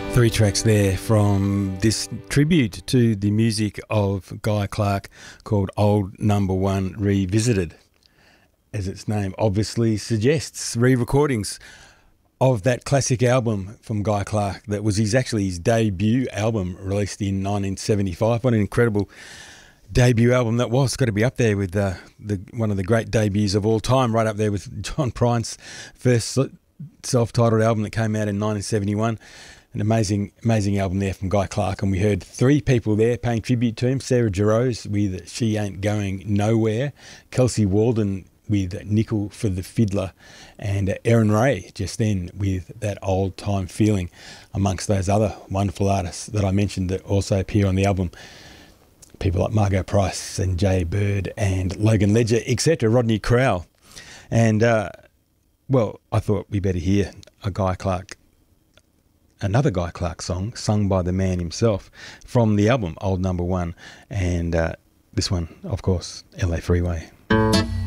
Three tracks there from this tribute to the music of Guy Clark called Old Number One Revisited. As its name obviously suggests, re-recordings of that classic album from Guy Clark that was his debut album released in 1975. What an incredible debut album that was. It's got to be up there with one of the great debuts of all time, right up there with John Prines' first self-titled album that came out in 1971. An amazing album there from Guy Clark, and we heard three people there paying tribute to him. Sarah Jarosz with She Ain't Going Nowhere, Kelsey Walden with Nickel for the Fiddler, and Erin Ray just then with That Old Time Feeling, amongst those other wonderful artists that I mentioned that also appear on the album. People like Margot Price and Jay Bird and Logan Ledger, etc., Rodney Crowell. And, well, I thought we better hear another Guy Clark song sung by the man himself from the album Old Number One, and this one, of course, LA Freeway.